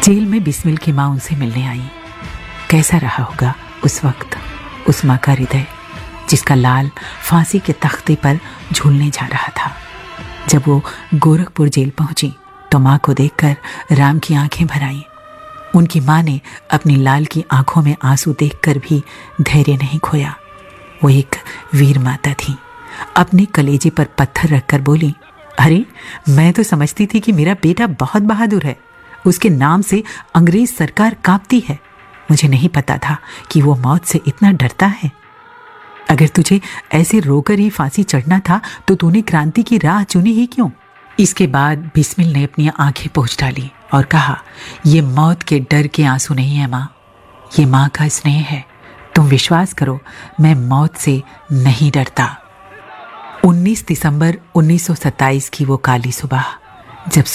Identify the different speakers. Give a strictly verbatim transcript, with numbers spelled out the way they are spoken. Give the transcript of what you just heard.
Speaker 1: Jail में बिस्मिल की माँ उनसे मिलने आई। कैसा रहा होगा उस वक्त उस माँ का हृदय, जिसका लाल फांसी के तख्ते पर झूलने जा रहा था। जब वो गोरखपुर जेल पहुंची तो माँ को देखकर राम की आंखें भर आईं। उनकी माँ ने अपनी लाल की आंखों में आंसू देखकर भी धैर्य नहीं खोया। वो एक वीर माता थी। अपने कलेजे पर पत्थर रखकर बोली, अरे मैं तो समझती थी कि मेरा बेटा बहुत बहादुर है, उसके नाम से अंग्रेज सरकार कांपती है। मुझे नहीं पता था कि वो मौत से इतना डरता है। अगर तुझे ऐसे रोकर ही फांसी चढ़ना था तो तूने क्रांति की राह चुनी ही क्यों? इसके बाद बिस्मिल ने अपनी आंखें पोंछ डाली और कहा, ये मौत के डर के आंसू नहीं है माँ, ये माँ का स्नेह है। तुम विश्वास करो, मैं मौत से नहीं डरता। उन्नीस दिसंबर उन्नीस सौ सत्ताईस की वो काली सुबह, जब